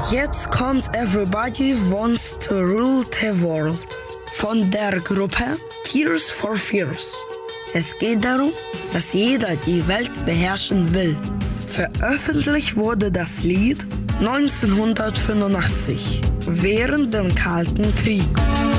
Jetzt kommt Everybody Wants to Rule the World von der Gruppe Tears for Fears. Es geht darum, dass jeder die Welt beherrschen will. Veröffentlicht wurde das Lied 1985, während dem Kalten Krieg.